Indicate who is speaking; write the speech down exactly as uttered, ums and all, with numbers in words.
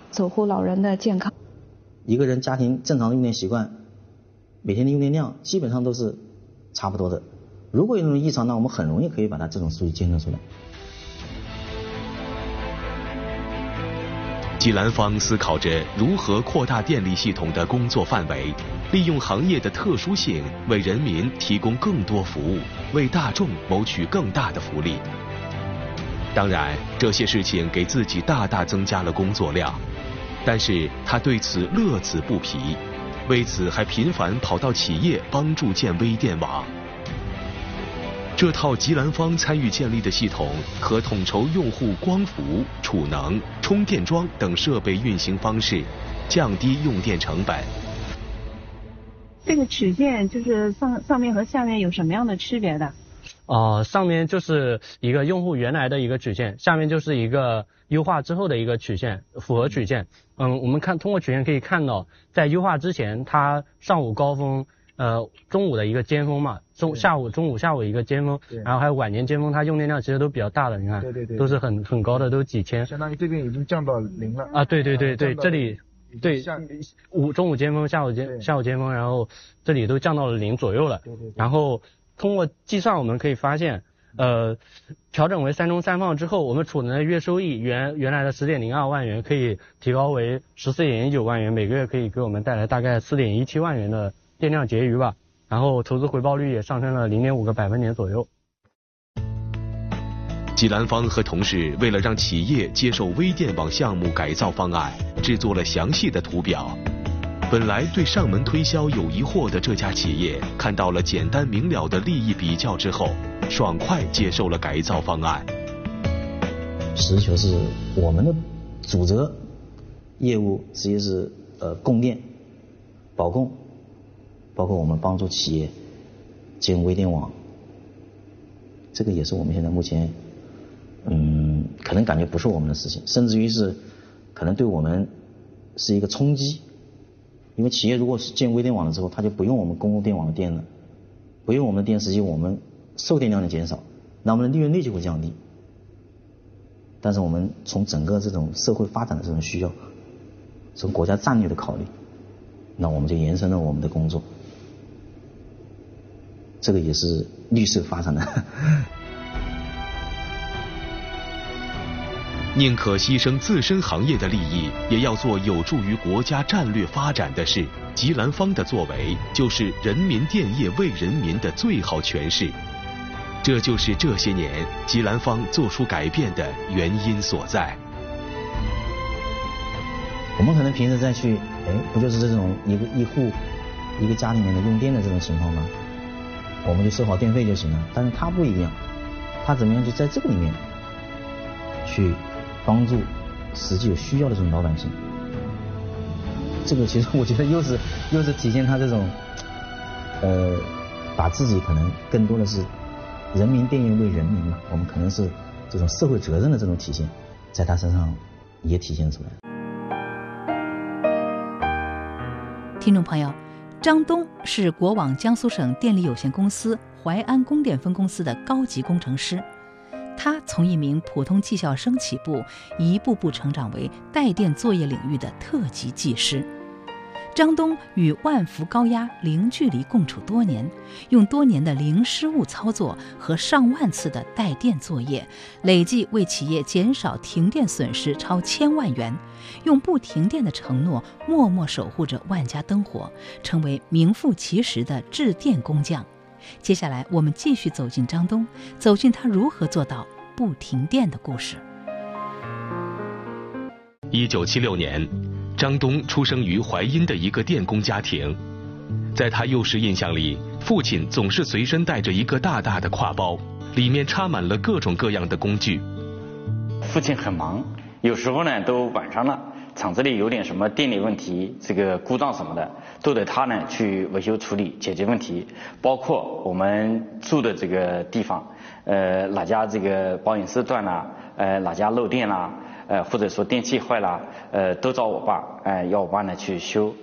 Speaker 1: 守护老人的健康。
Speaker 2: 一个人家庭正常的用电习惯，每天的用电量基本上都是差不多的。如果有这种异常，那我们很容易可以把它这种数据监测出来。
Speaker 3: 吉兰芳思考着如何扩大电力系统的工作范围，利用行业的特殊性为人民提供更多服务，为大众谋取更大的福利。当然，这些事情给自己大大增加了工作量，但是他对此乐此不疲，为此还频繁跑到企业帮助建微电网。这套吉兰芳参与建立的系统可统筹用户光伏、储能、充电桩等设备运行方式，降低用电成本。
Speaker 4: 这个曲线就是上上面和下面有什么样的区别的？
Speaker 5: 呃，上面就是一个用户原来的一个曲线，下面就是一个优化之后的一个曲线，复合曲线。嗯，我们看通过曲线可以看到，在优化之前，它上午高峰。呃，中午的一个尖峰嘛，中下午中午下午一个尖峰，然后还有晚年尖峰，它用电量其实都比较大的，你看，
Speaker 6: 对对对，
Speaker 5: 都是很很高的，都几千。
Speaker 6: 相当于这边已经降到零了。
Speaker 5: 啊，对对对对，这里对午中午尖峰，下午尖下午尖峰，然后这里都降到了零左右了。
Speaker 6: 对对对。
Speaker 5: 然后通过计算我们可以发现，呃，调整为三中三放之后，我们储能的月收益原原来的十点零二万元可以提高为十四点一九万元，每个月可以给我们带来大概四点一七万元的电量结余吧，然后投资回报率也上升了零点五个百分点左右。
Speaker 3: 吉兰芳和同事为了让企业接受微电网项目改造方案，制作了详细的图表。本来对上门推销有疑惑的这家企业，看到了简单明了的利益比较之后，爽快接受了改造方案。
Speaker 2: 实事求是，我们的主责业务实际是呃供电、保供。包括我们帮助企业建微电网，这个也是我们现在目前，嗯，可能感觉不是我们的事情，甚至于是可能对我们是一个冲击，因为企业如果是建微电网了之后，它就不用我们公共电网的电了，不用我们的电，实际我们售电量的减少，那我们的利润率就会降低。但是我们从整个这种社会发展的这种需要，从国家战略的考虑，那我们就延伸了我们的工作。这个也是绿色发展的。
Speaker 3: 宁可牺牲自身行业的利益，也要做有助于国家战略发展的事。吉兰芳的作为，就是人民电业为人民的最好诠释。这就是这些年吉兰芳做出改变的原因所在。
Speaker 2: 我们可能平时再去，哎，不就是这种一个一户一个家里面的用电的这种情况吗？我们就收好电费就行了。但是他不一样，他怎么样就在这个里面去帮助实际有需要的这种老百姓。这个其实我觉得又是又是体现他这种呃把自己可能更多的是人民电业为人民嘛，我们可能是这种社会责任的这种体现，在他身上也体现出来。
Speaker 7: 听众朋友，张东是国网江苏省电力有限公司淮安供电分公司的高级工程师，他从一名普通技校生起步，一步步成长为带电作业领域的特级技师。张东与万伏高压零距离共处多年，用多年的零失误操作和上万次的带电作业，累计为企业减少停电损失超千万元，用不停电的承诺默默守护着万家灯火，成为名副其实的制电工匠。接下来我们继续走进张东，走进他如何做到不停电的故事。
Speaker 3: 一九七六年，张东出生于淮阴的一个电工家庭。在他幼时印象里，父亲总是随身带着一个大大的挎包，里面插满了各种各样的工具。
Speaker 8: 父亲很忙，有时候呢都晚上了，厂子里有点什么电力问题，这个故障什么的，都得他呢去维修处理解决问题。包括我们住的这个地方，呃哪家这个保险丝断了，呃哪家漏电啦，呃或者说电器坏了，呃都找我爸，呃要我爸呢去修。